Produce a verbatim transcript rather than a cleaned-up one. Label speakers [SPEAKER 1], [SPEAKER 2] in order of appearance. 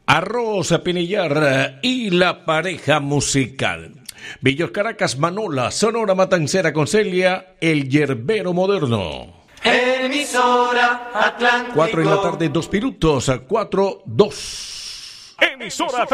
[SPEAKER 1] Arroz Pinillar y la pareja musical. Villos Caracas, Manola, Sonora Matancera con Celia, El Yerbero Moderno.
[SPEAKER 2] Emisora Atlántico.
[SPEAKER 1] Cuatro en la tarde, dos minutos, cuatro, dos.
[SPEAKER 3] Emisora